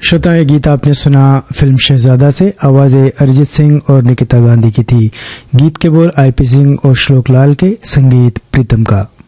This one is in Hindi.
श्रोता, ये गीत आपने सुना फिल्म शहजादा से। आवाजें अरिजीत सिंह और निकिता गांधी की थी। गीत के बोल आईपी सिंह और श्लोक लाल के, संगीत प्रीतम का।